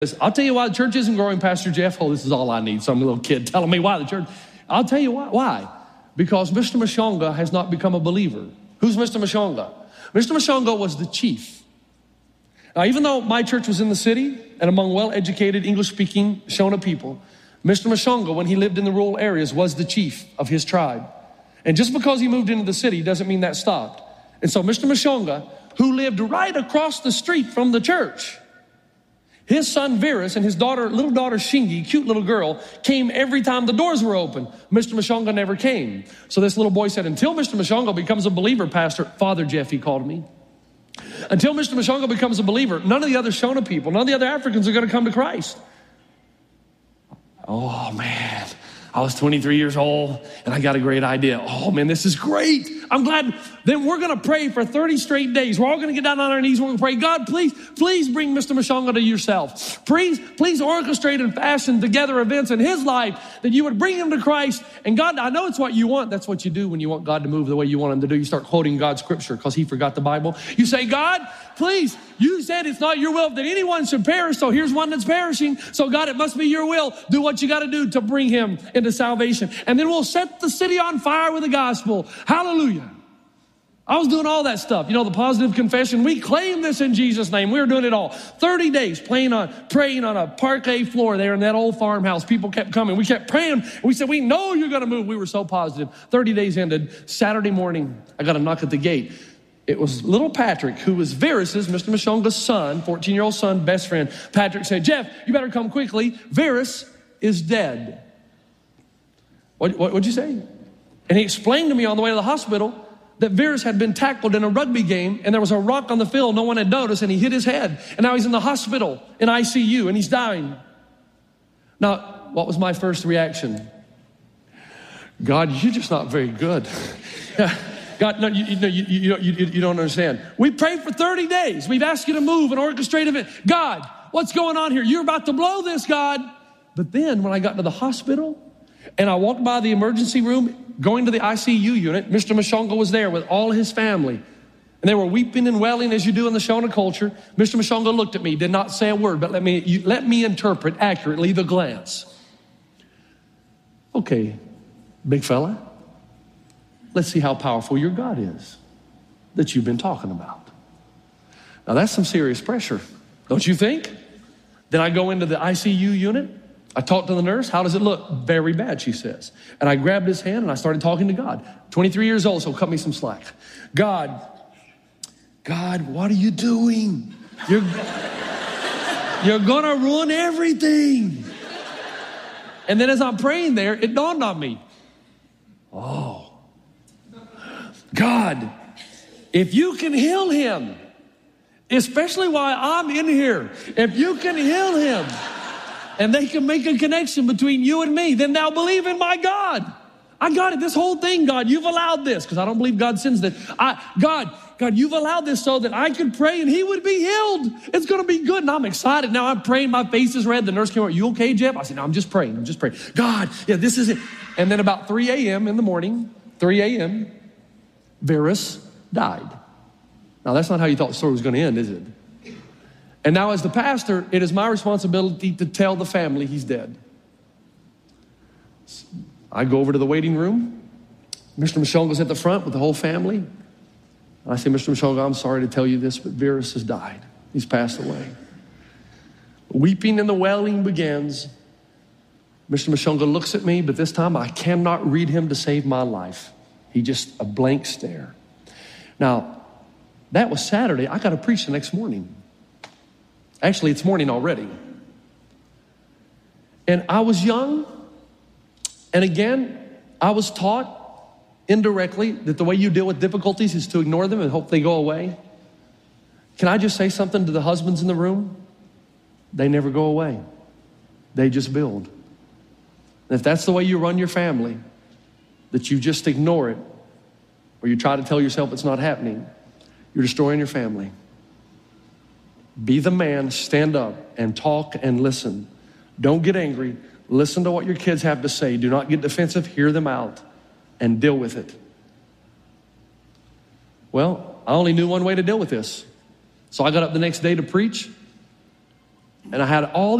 I'll tell you why the church isn't growing, Pastor Jeff. Oh, this is all I need. Some little kid telling me why the church. I'll tell you why. Why? Because Mr. Mashonga has not become a believer. Who's Mr. Mashonga? Mr. Mashonga was the chief. Now, even though my church was in the city and among well-educated English-speaking Shona people, Mr. Mashonga, when he lived in the rural areas, was the chief of his tribe. And just because he moved into the city doesn't mean that stopped. And so Mr. Mashonga, who lived right across the street from the church, his son Virus and his little daughter Shingi, cute little girl, came every time the doors were open. Mr. Mashonga never came. So this little boy said, until Mr. Mashonga becomes a believer, Pastor, Father Jeff, he called me. Until Mr. Mashonga becomes a believer, none of the other Shona people, none of the other Africans are going to come to Christ. Oh, man. I was 23 years old, and I got a great idea. Oh, man, this is great. I'm glad. Then we're going to pray for 30 straight days. We're all going to get down on our knees. We're going to pray, God, please bring Mr. Mashonga to yourself. Please orchestrate and fashion together events in his life that you would bring him to Christ. And God, I know it's what you want. That's what you do when you want God to move the way you want him to do. You start quoting God's scripture because he forgot the Bible. You say, God, please, you said it's not your will that anyone should perish. So here's one that's perishing. So God, it must be your will. Do what you got to do to bring him into salvation. And then we'll set the city on fire with the gospel. Hallelujah. I was doing all that stuff. You know, the positive confession. We claim this in Jesus' name. We were doing it all. 30 days praying on a parquet floor there in that old farmhouse. People kept coming. We kept praying. We said, we know you're going to move. We were so positive. 30 days ended. Saturday morning, I got a knock at the gate. It was little Patrick, who was Virus's, Mr. Mashonga's son, 14-year-old son, best friend. Patrick said, Jeff, you better come quickly. Virus is dead. What'd you say? And he explained to me on the way to the hospital that Virus had been tackled in a rugby game and there was a rock on the field no one had noticed and he hit his head. And now he's in the hospital in ICU and he's dying. Now, what was my first reaction? God, you're just not very good. God, no, you don't understand. We prayed for 30 days. We've asked you to move and orchestrate event. God, what's going on here? You're about to blow this, God. But then when I got to the hospital and I walked by the emergency room, going to the ICU unit, Mr. Mashonga was there with all his family. And they were weeping and wailing as you do in the Shona culture. Mr. Mashonga looked at me, did not say a word, but let me interpret accurately the glance. Okay, big fella, let's see how powerful your God is that you've been talking about. Now that's some serious pressure, don't you think? Then I go into the ICU unit. I talked to the nurse. How does it look? Very bad, she says. And I grabbed his hand and I started talking to God. 23 years old, so cut me some slack. God, what are you doing? You're going to ruin everything. And then as I'm praying there, it dawned on me. Oh, God, if you can heal him, especially while I'm in here, if you can heal him, and they can make a connection between you and me, then they'll believe in my God. I got it. This whole thing, God, you've allowed this, because I don't believe God sends this. God, you've allowed this so that I could pray and he would be healed. It's going to be good. And I'm excited. Now I'm praying. My face is red. The nurse came over. You okay, Jeff? I said, no, I'm just praying. God, yeah, this is it. And then about 3 a.m. in the morning, 3 a.m., Virus died. Now, that's not how you thought the story was going to end, is it? And now as the pastor, it is my responsibility to tell the family he's dead. I go over to the waiting room. Mr. Mashonga's at the front with the whole family. I say, Mr. Mashonga, I'm sorry to tell you this, but Virus has died. He's passed away. Weeping and the wailing begins. Mr. Mashonga looks at me, but this time I cannot read him to save my life. He just a blank stare. Now, that was Saturday. I got to preach the next morning. Actually, it's morning already. And I was young. And again, I was taught indirectly that the way you deal with difficulties is to ignore them and hope they go away. Can I just say something to the husbands in the room? They never go away. They just build. And if that's the way you run your family, that you just ignore it, or you try to tell yourself it's not happening, you're destroying your family. Be the man, stand up and talk and listen. Don't get angry. Listen to what your kids have to say. Do not get defensive. Hear them out and deal with it. Well, I only knew one way to deal with this. So I got up the next day to preach. And I had all